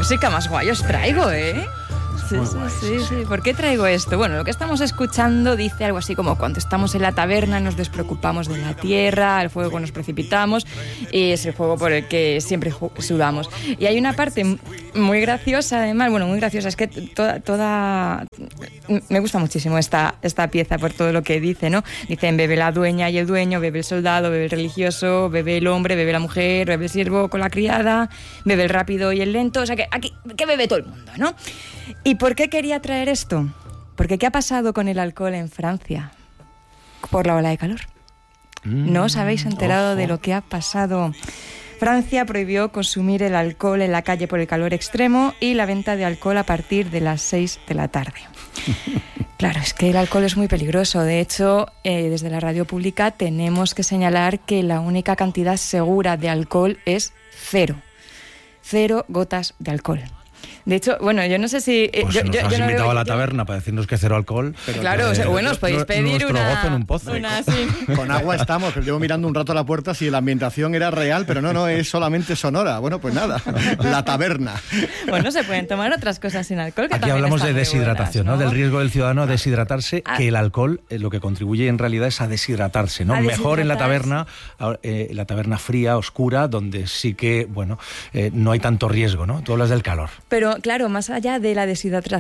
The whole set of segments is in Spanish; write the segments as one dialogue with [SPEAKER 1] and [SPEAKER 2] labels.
[SPEAKER 1] música más guay os traigo, ¿eh? Sí. ¿Por qué traigo esto? Bueno, lo que estamos escuchando dice algo así como: cuando estamos en la taberna nos despreocupamos de la tierra, al fuego nos precipitamos, y es el fuego por el que siempre sudamos. Y hay una parte muy graciosa, además, bueno, muy graciosa, es que toda me gusta muchísimo esta pieza por todo lo que dice, ¿no? Dicen: bebe la dueña y el dueño, bebe el soldado, bebe el religioso, bebe el hombre, bebe la mujer, bebe el siervo con la criada, bebe el rápido y el lento, o sea que aquí que bebe todo el mundo, ¿no? ¿Y por qué quería traer esto? Porque ¿qué ha pasado con el alcohol en Francia? Por la ola de calor. ¿No os habéis enterado de lo que ha pasado? Francia prohibió consumir el alcohol en la calle por el calor extremo y la venta de alcohol a partir de las 6 de la tarde. Claro, es que el alcohol es muy peligroso. De hecho, desde la radio pública tenemos que señalar que la única cantidad segura de alcohol es 0. 0 gotas de alcohol. De hecho, bueno, yo no sé si...
[SPEAKER 2] Pues nos has invitado a la taberna para decirnos que 0 alcohol.
[SPEAKER 1] Pero claro, bueno, os podéis pedir
[SPEAKER 2] gozo en un pozo.
[SPEAKER 3] Con agua estamos, pero llevo mirando un rato a la puerta si la ambientación era real, pero no, es solamente sonora. Bueno, pues nada, la taberna.
[SPEAKER 1] Bueno, se pueden tomar otras cosas sin alcohol. Que
[SPEAKER 2] aquí hablamos de deshidratación, buenas, ¿no? Del riesgo del ciudadano a deshidratarse, que el alcohol lo que contribuye en realidad es a deshidratarse, ¿no? Mejor en la taberna fría, oscura, donde sí que, bueno, no hay tanto riesgo, ¿no? Tú hablas del calor.
[SPEAKER 1] Pero claro, más allá de la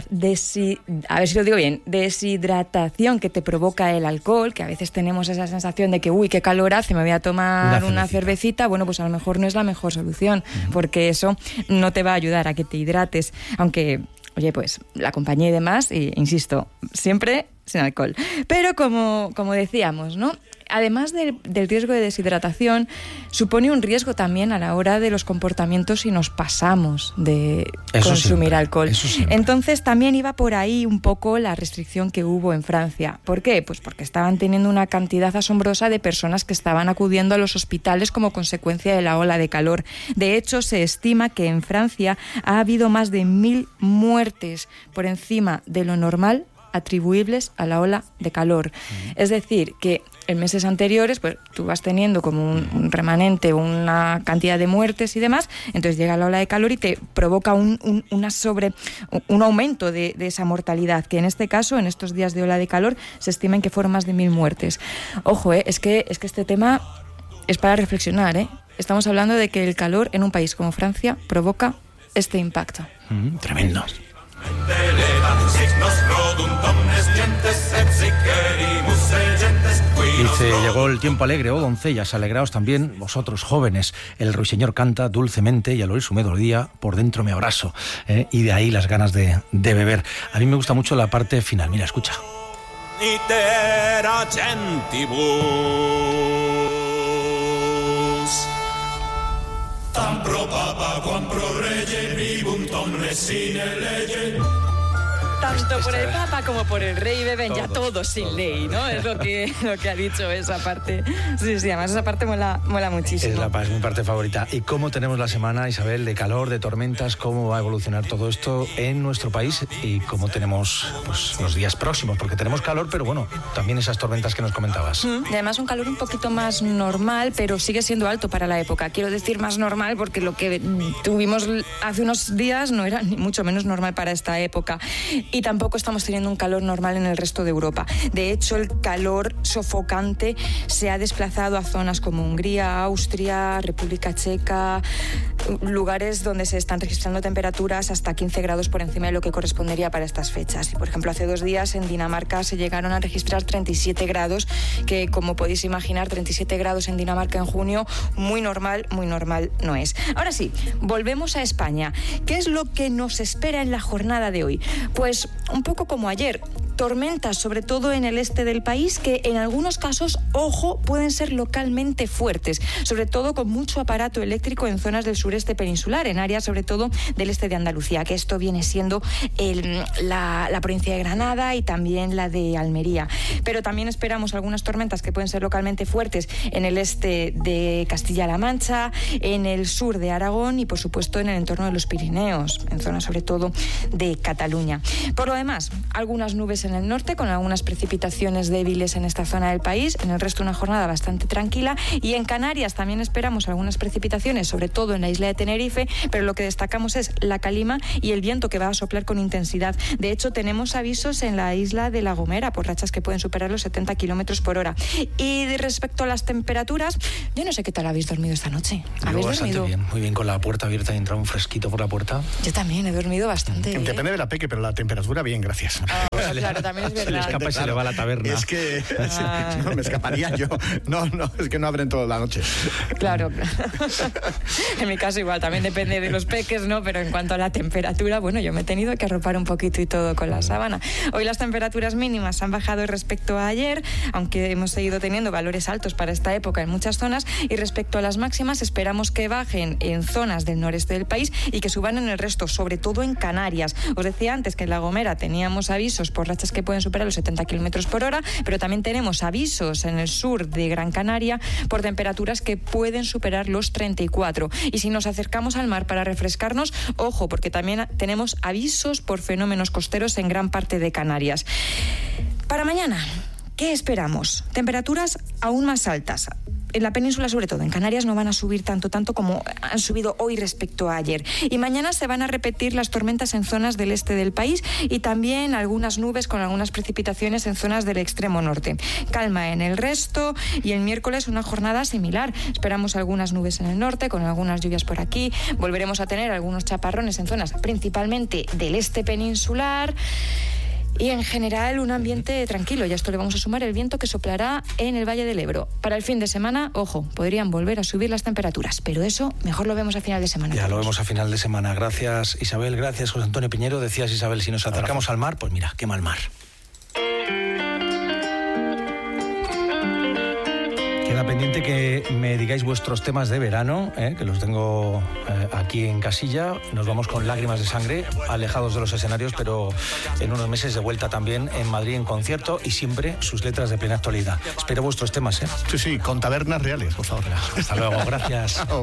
[SPEAKER 1] deshidratación que te provoca el alcohol, que a veces tenemos esa sensación de que, uy, qué calor hace, me voy a tomar una cervecita, bueno, pues a lo mejor no es la mejor solución, porque eso no te va a ayudar a que te hidrates, aunque, oye, pues la compañía y demás, insisto, siempre sin alcohol. Pero como decíamos, ¿no? Además del riesgo de deshidratación, supone un riesgo también a la hora de los comportamientos si nos pasamos de consumir alcohol. Entonces también iba por ahí un poco la restricción que hubo en Francia. ¿Por qué? Pues porque estaban teniendo una cantidad asombrosa de personas que estaban acudiendo a los hospitales como consecuencia de la ola de calor. De hecho, se estima que en Francia ha habido más de 1.000 muertes por encima de lo normal atribuibles a la ola de calor. Es decir, que en meses anteriores, pues tú vas teniendo como un remanente, una cantidad de muertes y demás, entonces llega la ola de calor y te provoca un aumento de esa mortalidad, que en este caso, en estos días de ola de calor, se estiman que fueron más de 1.000 muertes. Ojo, es que este tema es para reflexionar, ¿eh? Estamos hablando de que el calor en un país como Francia provoca este impacto.
[SPEAKER 2] Tremendo. Dice: llegó el tiempo alegre, oh doncellas, alegraos también vosotros jóvenes. El ruiseñor canta dulcemente y al oír su melodía por dentro me abrazo. Y de ahí las ganas de beber. A mí me gusta mucho la parte final, mira, escucha.
[SPEAKER 4] Itera gentibus tam pro papa quam pro rege vivum tomne sine lege.
[SPEAKER 1] Tanto por el Papa como por el Rey beben ya todos sin ley, ¿no? Es lo que ha dicho esa parte. Sí, además esa parte mola muchísimo.
[SPEAKER 2] Es mi parte favorita. ¿Y cómo tenemos la semana, Isabel, de calor, de tormentas? ¿Cómo va a evolucionar todo esto en nuestro país? ¿Y cómo tenemos pues, los días próximos? Porque tenemos calor, pero bueno, también esas tormentas que nos comentabas.
[SPEAKER 1] Y además un calor un poquito más normal, pero sigue siendo alto para la época. Quiero decir más normal porque lo que tuvimos hace unos días no era ni mucho menos normal para esta época. Y tampoco estamos teniendo un calor normal en el resto de Europa. De hecho, el calor sofocante se ha desplazado a zonas como Hungría, Austria, República Checa, lugares donde se están registrando temperaturas hasta 15 grados por encima de lo que correspondería para estas fechas. Y, por ejemplo, hace 2 días en Dinamarca se llegaron a registrar 37 grados, que, como podéis imaginar, 37 grados en Dinamarca en junio, muy normal no es. Ahora sí, volvemos a España. ¿Qué es lo que nos espera en la jornada de hoy? Pues un poco como ayer, tormentas, sobre todo en el este del país, que en algunos casos, ojo, pueden ser localmente fuertes, sobre todo con mucho aparato eléctrico en zonas del sureste peninsular, en áreas sobre todo del este de Andalucía, que esto viene siendo la provincia de Granada y también la de Almería. Pero también esperamos algunas tormentas que pueden ser localmente fuertes en el este de Castilla-La Mancha, en el sur de Aragón y, por supuesto, en el entorno de los Pirineos, en zonas sobre todo de Cataluña. Por lo demás, algunas nubes nubes en el norte, con algunas precipitaciones débiles en esta zona del país. En el resto una jornada bastante tranquila. Y en Canarias también esperamos algunas precipitaciones, sobre todo en la isla de Tenerife, pero lo que destacamos es la calima y el viento que va a soplar con intensidad. De hecho, tenemos avisos en la isla de La Gomera por rachas que pueden superar los 70 kilómetros por hora. Y respecto a las temperaturas, yo no sé qué tal habéis dormido esta noche. ¿Habéis dormido?
[SPEAKER 2] Bien, muy bien, con la puerta abierta y entra un fresquito por la puerta.
[SPEAKER 1] Yo también he dormido bastante.
[SPEAKER 3] Depende de la peque, pero la temperatura bien, gracias.
[SPEAKER 1] Claro, también es verdad.
[SPEAKER 2] Se le escapa y se le va a la taberna.
[SPEAKER 3] Es que no, me escaparía yo. No, es que no abren toda la noche.
[SPEAKER 1] Claro. En mi caso igual, también depende de los peques, ¿no? Pero en cuanto a la temperatura, bueno, yo me he tenido que arropar un poquito y todo con la sábana. Hoy las temperaturas mínimas han bajado respecto a ayer, aunque hemos seguido teniendo valores altos para esta época en muchas zonas, y respecto a las máximas esperamos que bajen en zonas del noreste del país y que suban en el resto, sobre todo en Canarias. Os decía antes que en La Gomera teníamos avisos por rachas que pueden superar los 70 kilómetros por hora, pero también tenemos avisos en el sur de Gran Canaria por temperaturas que pueden superar los 34. Y si nos acercamos al mar para refrescarnos, ojo, porque también tenemos avisos por fenómenos costeros en gran parte de Canarias. Para mañana, ¿qué esperamos? Temperaturas aún más altas. En la península, sobre todo, en Canarias no van a subir tanto como han subido hoy respecto a ayer. Y mañana se van a repetir las tormentas en zonas del este del país y también algunas nubes con algunas precipitaciones en zonas del extremo norte. Calma en el resto y el miércoles una jornada similar. Esperamos algunas nubes en el norte con algunas lluvias por aquí. Volveremos a tener algunos chaparrones en zonas principalmente del este peninsular. Y en general un ambiente tranquilo, y a esto le vamos a sumar el viento que soplará en el Valle del Ebro. Para el fin de semana, ojo, podrían volver a subir las temperaturas, pero eso mejor lo vemos a final de semana.
[SPEAKER 2] Ya lo vemos a final de semana. Gracias, Isabel, gracias, José Antonio Piñero. Decías, Isabel, si nos acercamos al mar, pues mira, qué mal mar. Queda pendiente que me digáis vuestros temas de verano, que los tengo aquí en casilla. Nos vamos con Lágrimas de Sangre, alejados de los escenarios, pero en unos meses de vuelta también en Madrid en concierto y siempre sus letras de plena actualidad. Espero vuestros temas.
[SPEAKER 3] Sí, con tabernas reales, por favor.
[SPEAKER 2] Hasta luego, gracias.